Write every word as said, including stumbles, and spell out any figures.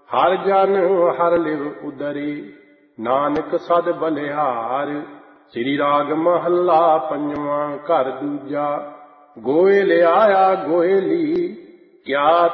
ਹਰ ਜਨ ਹਰ ਲਿਵ ਉਦਰੇ, ਨਾਨਕ ਸਦ ਬਲਿਹਾਰ। ਸ੍ਰੀ ਰਾਗ ਮਹੱਲਾ ਪੰਜਵਾਂ, ਘਰ ਦੂਜਾ। ਗੋਇਲ ਆਇਆ ਗੋਇਲੀ, ਕਿਆ